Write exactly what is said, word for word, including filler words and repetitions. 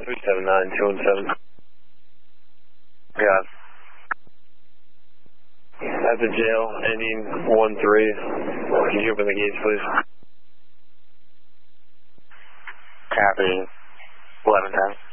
three seven nine, two one seven. Yeah. At the jail, ending one three. Can you open the gates, please? Copy. eleven ten.